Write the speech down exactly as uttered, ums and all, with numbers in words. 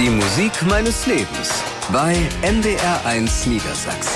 Die Musik meines Lebens bei N D R eins Niedersachsen.